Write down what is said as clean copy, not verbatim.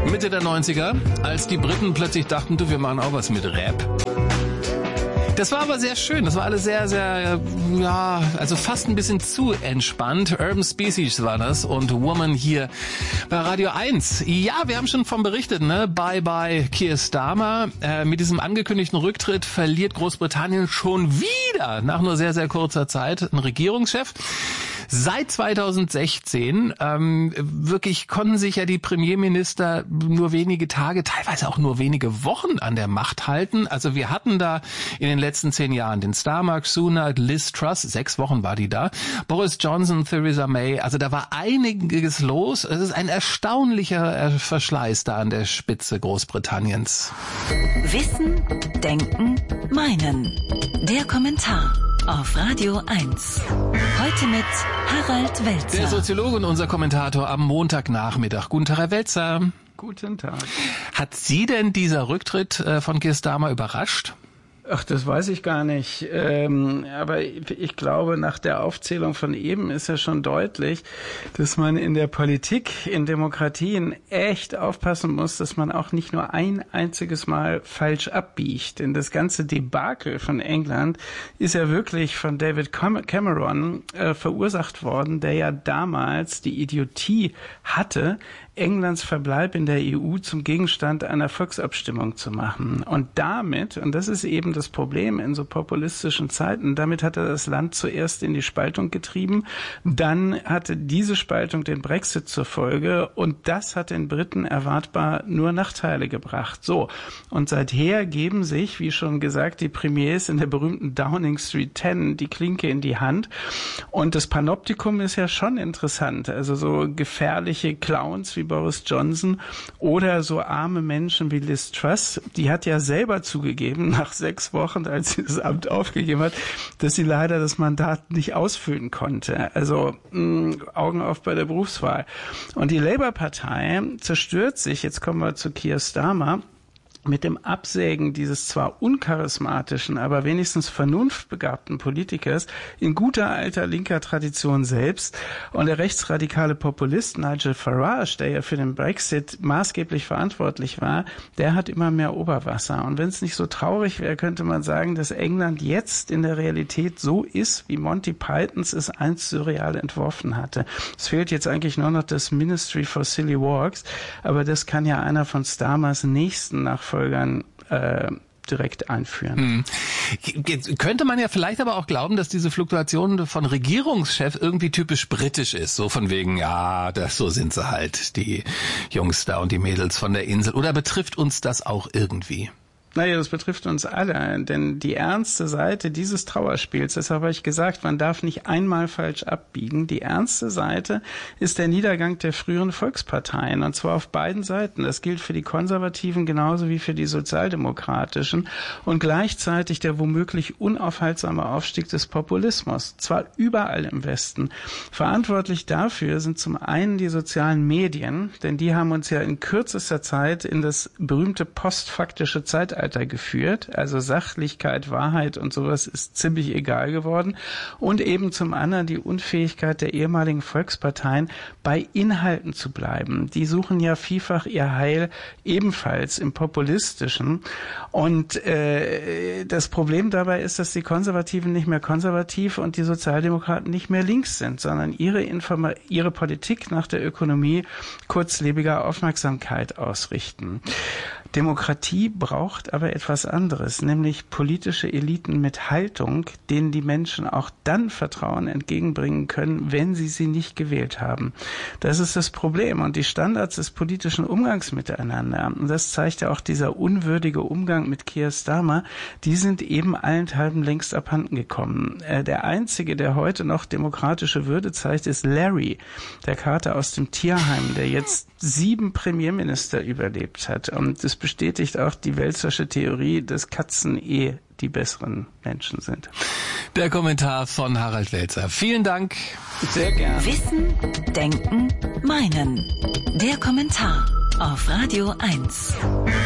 Mitte der 90er, als die Briten plötzlich dachten, du, wir machen auch was mit Rap. Das war aber sehr schön. Das war alles sehr, sehr, ja, also fast ein bisschen zu entspannt. Urban Species war das und Woman hier bei Radio 1. Ja, wir haben schon von berichtet, ne? Bye bye Keir Starmer. Mit diesem angekündigten Rücktritt verliert Großbritannien schon wieder nach nur sehr, sehr kurzer Zeit einen Regierungschef. Seit 2016 wirklich konnten sich ja die Premierminister nur wenige Tage, teilweise auch nur wenige Wochen an der Macht halten. Also wir hatten da in den letzten 10 Jahren den Starmer, Sunak, Liz Truss, 6 Wochen war die da, Boris Johnson, Theresa May. Also da war einiges los. Es ist ein erstaunlicher Verschleiß da an der Spitze Großbritanniens. Wissen, Denken, Meinen. Der Kommentar auf Radio 1. Heute mit Harald Welzer. Der Soziologe und unser Kommentator am Montagnachmittag. Guten Tag, Herr Welzer. Guten Tag. Hat Sie denn dieser Rücktritt von Keir Starmer überrascht? Ach, das weiß ich gar nicht. Aber ich glaube, nach der Aufzählung von eben ist ja schon deutlich, dass man in der Politik, in Demokratien echt aufpassen muss, dass man auch nicht nur ein einziges Mal falsch abbiegt. Denn das ganze Debakel von England ist ja wirklich von David Cameron verursacht worden, der ja damals die Idiotie hatte, Englands Verbleib in der EU zum Gegenstand einer Volksabstimmung zu machen. Und damit, und das ist eben das Problem in so populistischen Zeiten, damit hat er das Land zuerst in die Spaltung getrieben, dann hatte diese Spaltung den Brexit zur Folge und das hat den Briten erwartbar nur Nachteile gebracht. So, und seither geben sich, wie schon gesagt, die Premiers in der berühmten Downing Street 10 die Klinke in die Hand. Und das Panoptikum ist ja schon interessant. Also so gefährliche Clowns wie Boris Johnson oder so arme Menschen wie Liz Truss, die hat ja selber zugegeben, nach 6 Wochen, als sie das Amt aufgegeben hat, dass sie leider das Mandat nicht ausfüllen konnte. Also Augen auf bei der Berufswahl. Und die Labour-Partei zerstört sich, jetzt kommen wir zu Keir Starmer, mit dem Absägen dieses zwar uncharismatischen, aber wenigstens vernunftbegabten Politikers in guter alter linker Tradition selbst. Und der rechtsradikale Populist Nigel Farage, der ja für den Brexit maßgeblich verantwortlich war, der hat immer mehr Oberwasser. Und wenn es nicht so traurig wäre, könnte man sagen, dass England jetzt in der Realität so ist, wie Monty Pythons es einst surreal entworfen hatte. Es fehlt jetzt eigentlich nur noch das Ministry for Silly Walks, aber das kann ja einer von Starmers nächsten Nachfolgern direkt einführen. Könnte man ja vielleicht aber auch glauben, dass diese Fluktuation von Regierungschef irgendwie typisch britisch ist. So von wegen, ja, so sind sie halt, die Jungs da und die Mädels von der Insel. Oder betrifft uns das auch irgendwie? Naja, das betrifft uns alle, denn die ernste Seite dieses Trauerspiels, deshalb habe ich gesagt, man darf nicht einmal falsch abbiegen, die ernste Seite ist der Niedergang der früheren Volksparteien, und zwar auf beiden Seiten. Das gilt für die Konservativen genauso wie für die Sozialdemokratischen und gleichzeitig der womöglich unaufhaltsame Aufstieg des Populismus, zwar überall im Westen. Verantwortlich dafür sind zum einen die sozialen Medien, denn die haben uns ja in kürzester Zeit in das berühmte postfaktische Zeitalter geführt, also Sachlichkeit, Wahrheit und sowas ist ziemlich egal geworden, und eben zum anderen die Unfähigkeit der ehemaligen Volksparteien, bei Inhalten zu bleiben. Die suchen ja vielfach ihr Heil ebenfalls im Populistischen, und das Problem dabei ist, dass die Konservativen nicht mehr konservativ und die Sozialdemokraten nicht mehr links sind, sondern ihre Politik nach der Ökonomie kurzlebiger Aufmerksamkeit ausrichten. Demokratie braucht aber etwas anderes, nämlich politische Eliten mit Haltung, denen die Menschen auch dann Vertrauen entgegenbringen können, wenn sie nicht gewählt haben. Das ist das Problem, und die Standards des politischen Umgangs miteinander, und das zeigt ja auch dieser unwürdige Umgang mit Keir Starmer, die sind eben allenthalben längst abhanden gekommen. Der Einzige, der heute noch demokratische Würde zeigt, ist Larry, der Kater aus dem Tierheim, der jetzt 7 Premierminister überlebt hat. Und das bestätigt auch die Welzersche Theorie, dass Katzen die besseren Menschen sind. Der Kommentar von Harald Welzer. Vielen Dank. Sehr gerne. Wissen, Denken, Meinen. Der Kommentar auf Radio 1.